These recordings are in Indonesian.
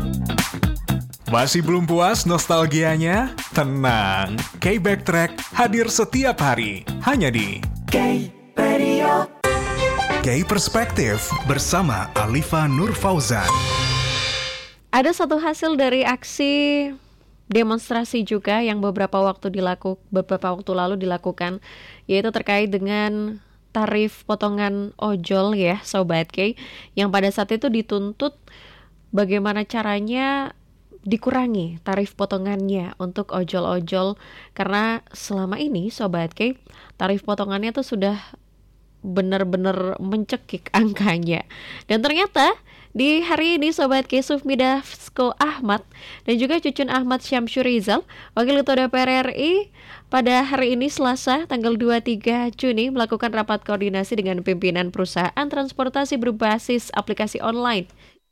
Masih belum puas nostalgianya? Tenang, K-Backtrack hadir setiap hari, hanya di K-Radio. K-Perspektif bersama Alifa Nur Fauzan. Ada satu hasil dari aksi demonstrasi juga yang beberapa waktu lalu dilakukan, yaitu terkait dengan tarif potongan ojol ya Sobat K, yang pada saat itu dituntut bagaimana caranya dikurangi tarif potongannya untuk ojol-ojol, karena selama ini Sobat K, tarif potongannya tuh sudah benar-benar mencekik angkanya. Dan ternyata di hari ini Sobat K, Sufmi Dasko Ahmad dan juga Cucun Ahmad Syamsur Rizal, Wakil Ketua DPR RI, pada hari ini Selasa tanggal 23 Juni melakukan rapat koordinasi dengan pimpinan perusahaan transportasi berbasis aplikasi online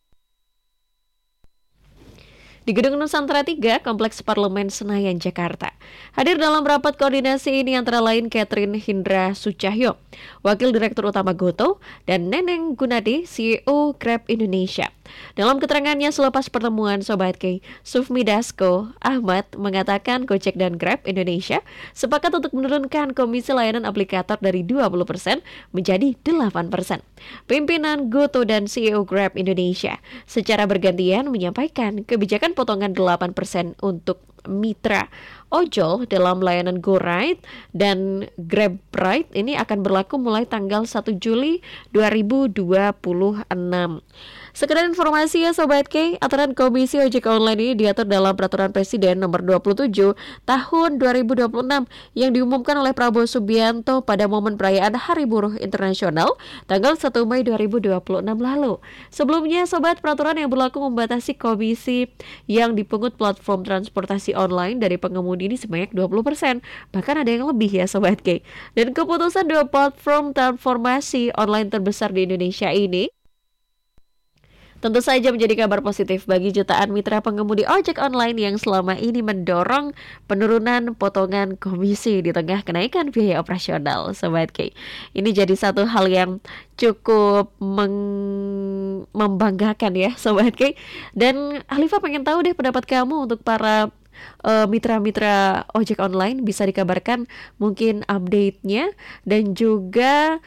di Gedung Nusantara 3, Kompleks Parlemen Senayan, Jakarta. Hadir dalam rapat koordinasi ini antara lain Catherine Hindra Sucahyo, Wakil Direktur Utama GoTo, dan Neneng Gunadi, CEO Grab Indonesia. Dalam keterangannya selepas pertemuan Sobat K, Sufmi Dasko Ahmad mengatakan Gojek dan Grab Indonesia sepakat untuk menurunkan komisi layanan aplikator dari 20% menjadi 8%. Pimpinan GoTo dan CEO Grab Indonesia secara bergantian menyampaikan kebijakan potongan 8% untuk mitra ojol dalam layanan GoRide dan GrabRide ini akan berlaku mulai tanggal 1 Juli 2026. Sekedar informasi ya Sobat K, aturan Komisi Ojek Online ini diatur dalam Peraturan Presiden nomor 27 tahun 2026 yang diumumkan oleh Prabowo Subianto pada momen perayaan Hari Buruh Internasional tanggal 1 Mei 2026 lalu. Sebelumnya Sobat, peraturan yang berlaku membatasi komisi yang dipungut platform transportasi online dari pengemudi ini sebanyak 20%, bahkan ada yang lebih ya Sobat K. Dan keputusan dua platform transformasi online terbesar di Indonesia ini tentu saja menjadi kabar positif bagi jutaan mitra pengemudi ojek online yang selama ini mendorong penurunan potongan komisi di tengah kenaikan biaya operasional, Sobat K. Ini jadi satu hal yang cukup membanggakan ya, Sobat K. Dan Alifa pengen tahu deh pendapat kamu untuk para mitra-mitra ojek online, bisa dikabarkan mungkin update-nya dan juga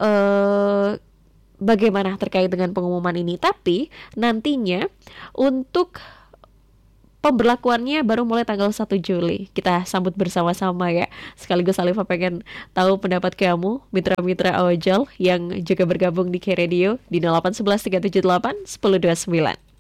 bagaimana terkait dengan pengumuman ini. Tapi nantinya untuk pemberlakuannya baru mulai tanggal 1 Juli. Kita sambut bersama-sama ya. Sekaligus Alifa pengen tahu pendapat kamu, mitra-mitra ojol yang juga bergabung di K-Radio di 0811 378 1029.